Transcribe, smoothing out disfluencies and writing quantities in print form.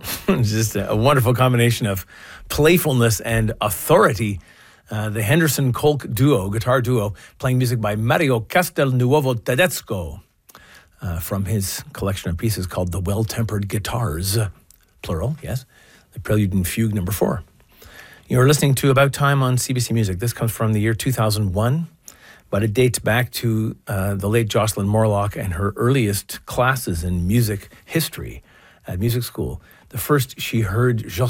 Just a wonderful combination of playfulness and authority. The Henderson Kolk duo, guitar duo, playing music by Mario Castelnuovo Tedesco from his collection of pieces called The Well-Tempered Guitars, plural, yes, the Prelude and Fugue number 4. You're listening to About Time on CBC Music. This comes from the year 2001, but it dates back to the late Jocelyn Morlock and her earliest classes in music history at music school. The first she heard